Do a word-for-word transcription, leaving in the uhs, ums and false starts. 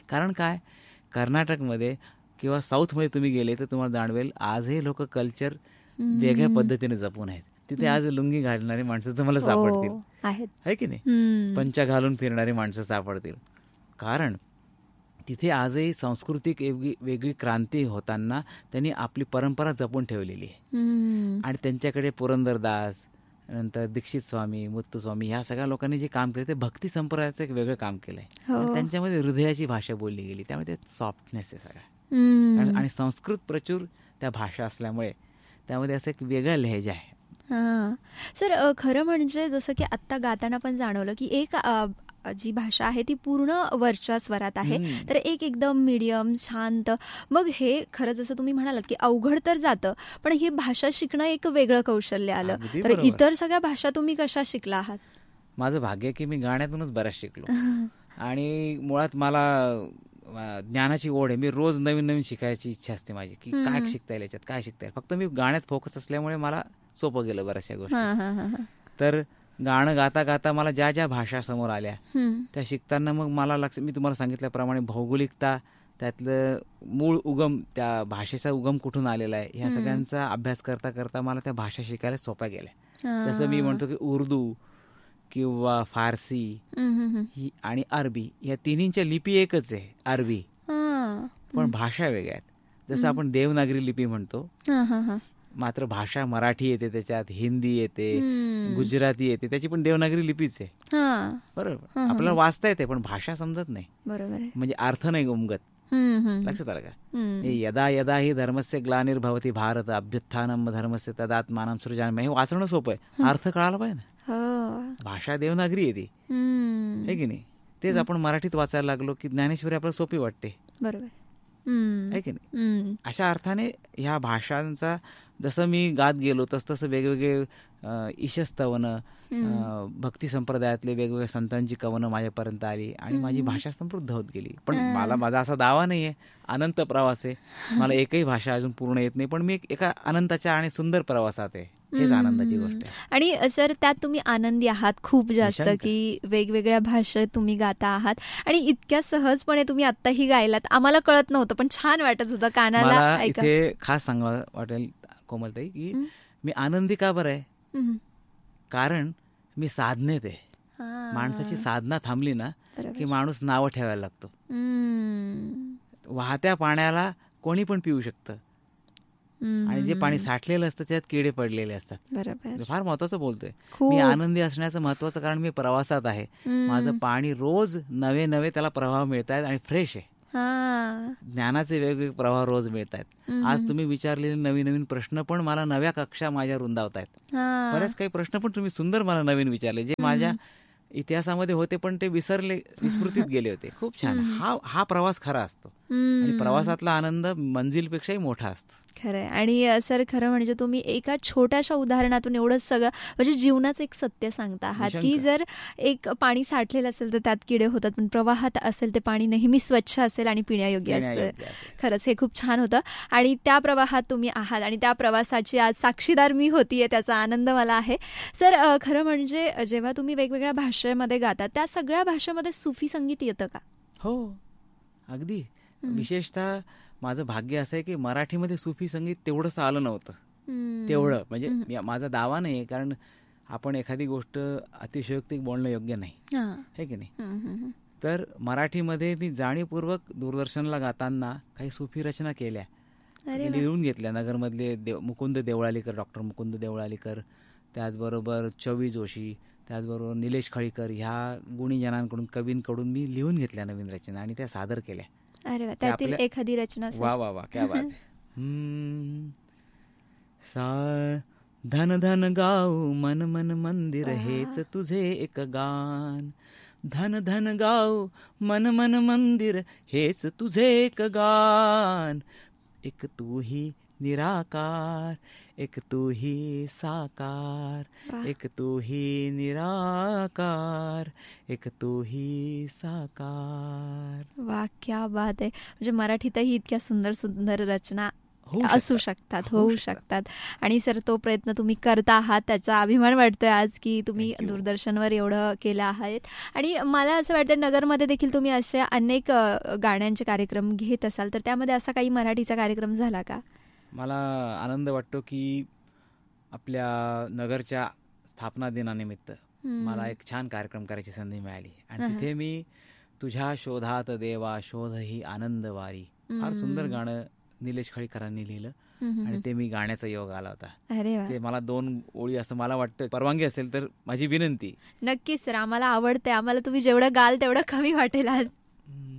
कारण काय, कर्नाटकमध्ये किंवा साऊथमध्ये तुम्ही गेले तर तुम्हाला जाणवेल आजही लोक कल्चर वेगळ्या पद्धतीने जपून आहेत. तिथे आज लुंगी घालणारी माणसं तुम्हाला सापडतील, आहे की नाही, पंचा घालून फिरणारी माणसं सापडतील. कारण तिथे आजही सांस्कृतिक वेगळी वेगळी क्रांती होताना त्यांनी आपली परंपरा जपून ठेवलेली आहे. आणि त्यांच्याकडे पुरंदरदास, नंतर दीक्षित स्वामी, मुत्तुस्वामी ह्या सगळ्या लोकांनी जे काम केलं ते भक्ती संप्रदायाचं एक वेगळं काम केलं आहे. त्यांच्यामध्ये हृदयाची भाषा बोलली गेली, त्यामुळे ते सॉफ्टनेस आहे सगळा. आणि संस्कृत प्रचूर त्या भाषा असल्यामुळे त्यामध्ये असं एक वेगळा लहेजा आहे. हां सर, खरं म्हणजे जसं की आत्ता गाताना पण जाणवलं की एक जी भाषा आहे ती पूर्ण वरच्या स्वरात आहे, तर एक एकदम मीडियम शांत. मग हे खरं जसं तुम्ही म्हणालात की अवघड तर जातं, पण ही भाषा शिकणं एक वेगळं कौशल्य आलं. तर इतर सगळ्या भाषा तुम्ही कशा शिकला आहात? माझं भाग्य की मी गाण्यातूनच बऱ्याच शिकलो. आणि मुळात मला ज्ञानाची ओढ आहे. मी रोज नवीन नवीन शिकायची इच्छा असते माझी, की काय शिकता येईल याच्यात, काय शिकता येईल. फक्त मी गाण्यात फोकस असल्यामुळे मला सोपं गेलं बऱ्याचशा गोष्टी. तर गाणं गाता गाता मला ज्या ज्या भाषा समोर आल्या त्या शिकताना मग मला लक्ष, मी तुम्हाला सांगितल्याप्रमाणे भौगोलिकता, त्यातलं मूळ उगम, त्या भाषेचा उगम कुठून आलेला आहे, ह्या सगळ्यांचा अभ्यास करता करता मला त्या भाषा शिकायला सोप्या गेल्या. जसं मी म्हणतो की उर्दू किंवा फारसी ही आणि अरबी या तिन्हींच्या लिपी एकच आहे, अरबी, पण भाषा वेगळ्या आहेत. जसं आपण देवनागरी लिपी म्हणतो, मात्र भाषा मराठी येते, त्याच्यात हिंदी येते, गुजराती येते, त्याची पण देवनागरी लिपीच आहे. बरोबर, आपल्याला वाचता येते पण भाषा समजत नाही, म्हणजे अर्थ नाही उमगत. लक्षात आलं का? यदा यदा ही धर्मस्य ग्लानिर्भवती भारत अभ्युत्थानम धर्मस्य तदात्मानं सृजाम्यहं, हे वाचणं सोपं आहे, अर्थ कळाला पाहिजे ना. भाषा देवनागरी येते, है की नाही? तेच आपण मराठीत वाचायला लागलो की ज्ञानेश्वरी आपल्याला सोपी वाटते, बरोबर आहे की नाही? अशा अर्थाने ह्या भाषांचा जसं मी गात गेलो तस तसं वेगवेगळे ईशस्तवनं, भक्ती संप्रदायातले वेगवेगळ्या संतांची कवनं माझ्यापर्यंत आली आणि माझी भाषा समृद्ध होत गेली. पण मला माझा असा दावा नाहीये, अनंत प्रवास आहे, मला एकही भाषा अजून पूर्ण येत नाही, पण मी एका अनंताच्या आणि सुंदर प्रवासात आहे, हेच आनंदाची गोष्ट आहे. आणि सर त्यात तुम्ही आनंदी आहात खूप जास्त, की वेगवेगळ्या भाषेत तुम्ही गाता आहात आणि इतक्या सहजपणे तुम्ही आत्ताही गायलात. आम्हाला कळत नव्हतं पण छान वाटत होतं कानाला. मला इथे खास सांगावं वाटेल कोमलताई की मी आनंदी का बरं आहे, कारण मी साधनेत आहे. माणसाची साधना थांबली ना की माणूस नावं ठेवायला लागतो. वाहत्या पाण्याला कोणी पण पिऊ शकतं आणि जे पाणी साठलेलं असतं त्यात किडे पडलेले असतात. बरोबर, फार महत्वाचं बोलतोय मी. आनंदी असण्याचं महत्वाचं कारण मी प्रवासात आहे. माझं पाणी रोज नवे नवे त्याला प्रवाह मिळत आहेत आणि फ्रेश आहे. ज्ञानाचे वेगवेगळे प्रवाह रोज मिळत आहेत. आज तुम्ही विचारलेले नवीन नवीन प्रश्न पण मला नव्या कक्षा माझ्या रुंदावत आहेत. बरेच काही प्रश्न पण तुम्ही सुंदर मला नवीन विचारले, जे माझ्या इतिहासामध्ये होते पण ते विसरले, विस्मृतीत गेले होते. खूप छान. हा हा प्रवास खरा असतो आणि प्रवासातला आनंद मंजिलपेक्षाही मोठा असतो. खरंय. आणि सर खरं म्हणजे तुम्ही एका छोट्याशा उदाहरणातून एवढं सगळं म्हणजे जीवनाचं एक सत्य सांगता आहात की जर एक पाणी साठलेलं असेल तर त्यात किडे होतात, पण प्रवाहात असेल ते पाणी नेहमी स्वच्छ असेल आणि पिण्यायोग्य असेल. खरंच हे खूप छान होतं आणि त्या प्रवाहात तुम्ही आहात आणि त्या प्रवासाची आज साक्षीदार मी होतीये, त्याचा आनंद मला आहे. सर खरं म्हणजे जेव्हा तुम्ही वेगवेगळ्या भाषेमध्ये गाता त्या सगळ्या भाषेमध्ये सुफी संगीत येतं का? हो, अगदी. विशेषतः माझं भाग्य असं आहे की मराठीमध्ये सुफी संगीत तेवढंच आलं नव्हतं. तेवढं म्हणजे माझा दावा नाही, कारण आपण एखादी गोष्ट अतिशयोक्तिक बोलणं योग्य नाही, है की नाही? तर मराठीमध्ये मी जाणीवपूर्वक दूरदर्शनला गाताना काही सुफी रचना केल्या, लिहून घेतल्या. नगरमधले देव मुकुंद देवळालीकर, डॉक्टर मुकुंद देवळालीकर, त्याचबरोबर चवी जोशी, त्याचबरोबर निलेश खळीकर, ह्या गुणीजनांकडून, कवींकडून मी लिहून घेतल्या नवीन रचना आणि त्या सादर केल्या. अरे वा, त्यातील एखादी रचना. वा वा वा, क्या बात. सा धन धन गाऊ मन मन मंदिर हेच तुझे एक गान, धन धन गाऊ मन मन मंदिर हेच तुझे एक गान, एक तू ही निराकार, एक तू ही साकार, एक तू ही निराकार, एक तू ही साकार. वा, क्या बात आहे. म्हणजे मराठीतही इतक्या सुंदर सुंदर रचना होऊ असू शकतात. शकतात, होऊ होऊ शकतात. शकतात. आणि सर तो प्रयत्न तुम्ही करता आहात, त्याचा अभिमान वाटतोय आज की तुम्ही Thank you. दूरदर्शनवर एवढं केलं आहात. आणि मला असं वाटतं नगरमध्ये देखील तुम्ही असे अनेक अ, गाण्यांचे कार्यक्रम घेत असाल, तर त्यामध्ये असा काही मराठीचा कार्यक्रम झाला का? मला आनंद वाटतो की आपल्या नगरच्या स्थापना दिनानिमित्त हम्म. मला एक छान कार्यक्रम करायची संधी मिळाली आणि अहं. तिथे मी तुझ्या शोधात देवा शोध ही आनंद वारी फार सुंदर हम्म. गाणं निलेश खळीकरांनी लिहिलं हम्म, आणि हम्म. ते मी गाण्याचा योग आला होता. अरे वा, ते मला दोन ओळी असं मला वाटतं परवानगी असेल तर माझी विनंती. नक्कीच सर, आम्हाला आवडते. आम्हाला तुम्ही जेवढं गाल तेवढं कमी वाटेल आज.